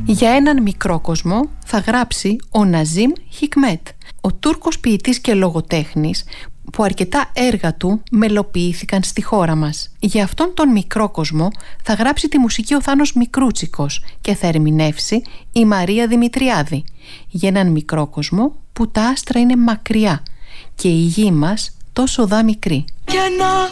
Για έναν μικρό κόσμο θα γράψει ο Ναζίμ Χικμέτ, ο Τούρκος ποιητής και λογοτέχνης, που αρκετά έργα του μελοποιήθηκαν στη χώρα μας. Για αυτόν τον μικρό κόσμο θα γράψει τη μουσική ο Θάνος Μικρούτσικος και θα ερμηνεύσει η Μαρία Δημητριάδη. Για έναν μικρό κόσμο που τα άστρα είναι μακριά και η γη μας τόσο δα μικρή.